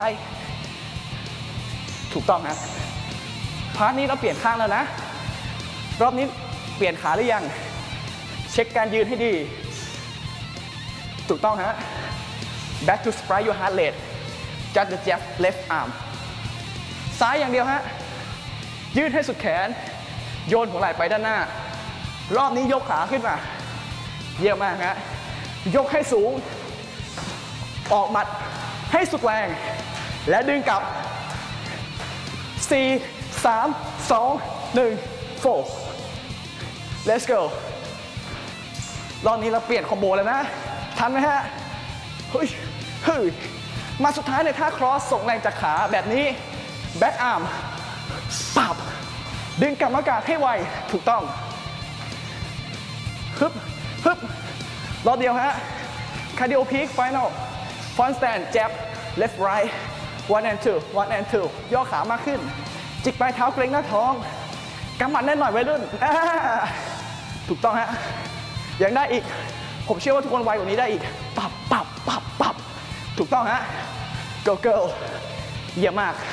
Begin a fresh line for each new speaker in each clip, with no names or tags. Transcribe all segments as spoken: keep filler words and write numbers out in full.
ใช่ถูกต้องครับพาร์ทนี้เราเปลี่ยนข้างแล้วนะรอบนี้เปลี่ยนขาหรือยังเช็คการยืนให้ดีถูกต้องฮะ back to sprite your heart rate just the jab left arm ซ้ายอย่างเดียวฮะยืดให้สุดแขนโยนหัวไหล่ไปด้านหน้ารอบนี้ยกขาขึ้นมาเยี่ยมมากฮะยกให้สูงออกหมัดให้สุดแรงและดึงกลับสี่ สาม สอง หนึ่ง โฟร์ let's go รอบนี้เราเปลี่ยนคอมโบแล้วนะทันไหมฮะเฮ้ยเฮ้ยมาสุดท้ายในท่า cross ส่งแรงจากขาแบบนี้ back arm ปับดึงกลับอากาศให้ไวถูกต้องฮึบฮึบรอบเดียวฮะ cardio peak final front stand jab left right one and two one and two ย่อขามากขึ้นจิกปลายเท้าเกร็งหน้าท้องกำหมัดแน่นหน่อยไว้รุ่นถูกต้องฮะยังได้อีกผมเชื่อว่าทุกคนไวกว่านี้ได้อีกปับปับปับปับถูกต้องฮะ go go เยี่ยมมาก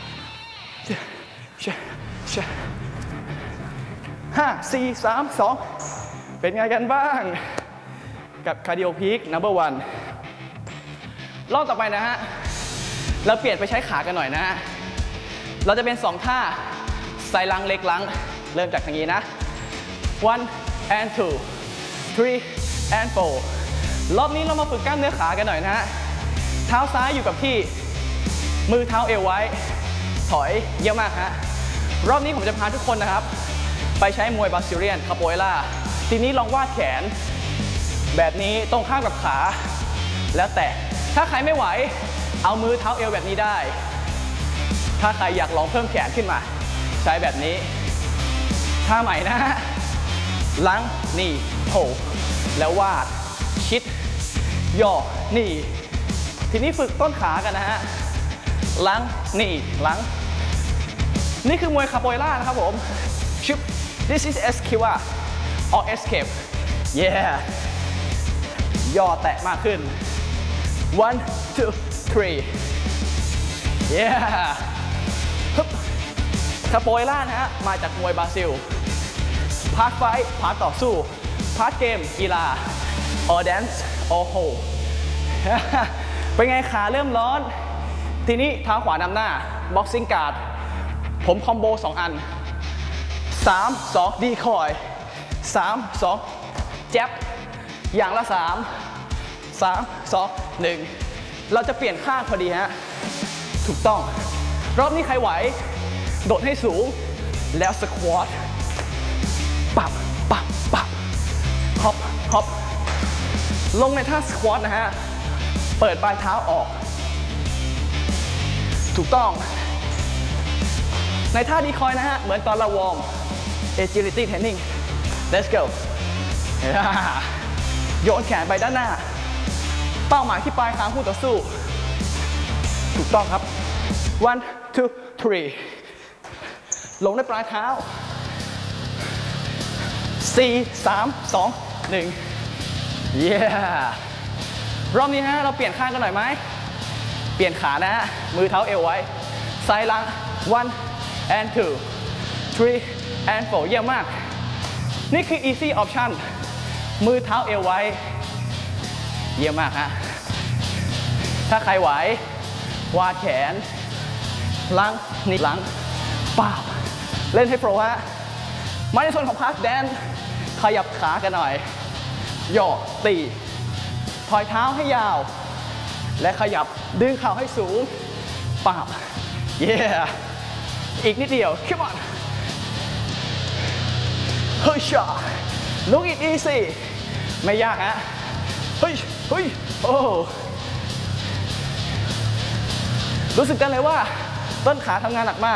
ห้า สี่ สาม สองเป็นไงกันบ้างกับ cardio peak number one รอบต่อไปนะฮะเราเปลี่ยนไปใช้ขากันหน่อยนะฮะเราจะเป็นสองท่าไซลังเล็กลังเริ่มจากทางนี้นะ one and two three and four รอบนี้เรามาฝึกกล้ามเนื้อขากันหน่อยนะฮะเท้าซ้ายอยู่กับที่มือเท้าเอวไว้ถอยเยี่ยมมากฮะรอบนี้ผมจะพาทุกคนนะครับไปใช้มวยบราซิเลียนคาโปเอล่าทีนี้ลองวาดแขนแบบนี้ตรงข้ามกับขาแล้วแต่ถ้าใครไม่ไหวเอามือเท้าเอวแบบนี้ได้ถ้าใครอยากลองเพิ่มแขนขึ้นมาใช้แบบนี้ท่าใหม่นะฮะล้างนี่โผล่แล้ววาดชิดย่อนี่ทีนี้ฝึกต้นขากันนะฮะล้างนี่ล้างนี่คือมวยคาโปเอล่านะครับผมชุบ this is esquiva or escape yeah ย่อแตะมากขึ้น one two three yeah ฮึบคาโปเอล่านะฮะมาจากมวยบราซิลพาร์ทไฟท์พาร์ทต่อสู้พาร์ทเกมกีฬา or dance or hold เป็นไงขาเริ่มร้อนทีนี้เท้าขวานำหน้า boxing guard ผมคอมโบสองอันสาม สองดีคอยสาม สองแจ็บอย่างละสามสาม สอง หนึ่งเราจะเปลี่ยนข้างพอดีฮะถูกต้องรอบนี้ใครไหวโดดให้สูงแล้วสควอตปับปับปับฮอปฮอปลงในท่าสควอตนะฮะเปิดปลายเท้าออกถูกต้องในท่าดีคอยนะฮะเหมือนตอนเราวอร์ม agility training let's go โยนแขนไปด้านหน้าเป้าหมายที่ปลายคางคู่ต่อสู้ถูกต้องครับ one two three ลงในปลายเท้าสี่ สาม สอง หนึ่ง yeah รอบนี้ฮะเราเปลี่ยนข้างกันหน่อยไหมเปลี่ยนขานะฮะมือเท้าเอวไว้ไซด์ลัง one and two three and four เยี่ยมมากนี่คือ easy option มือเท้าเอวไว้เยี่ยมมากฮะถ้าใครไหววาดแขนลังนี่ลังป้าบเล่นให้โปรฮะมาในส่วนของพาร์ทแดนขยับขากันหน่อยย่อตีถอยเท้าให้ยาวและขยับดึงเข่าให้สูงป้าบเย้อีกนิดเดียว come on เฮ้ยช่า look it easy ไม่ยากฮะเฮ้ยเฮ้ยโอ้รู้สึกกันเลยว่าต้นขาทำงานหนักมาก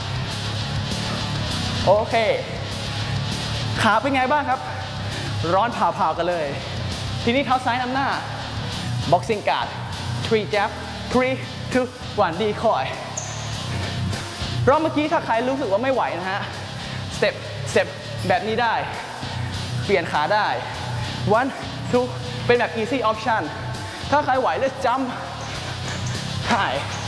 โอเคขาเป็นไงบ้างครับร้อนเผาๆกันเลยทีนี้เท้าซ้ายนำหน้า boxing guard three jab three two one ดีคอยรอบเมื่อกี้ถ้าใครรู้สึกว่าไม่ไหวนะฮะ step step แบบนี้ได้เปลี่ยนขาได้ one two เป็นแบบ easy option ถ้าใครไหว let's jump high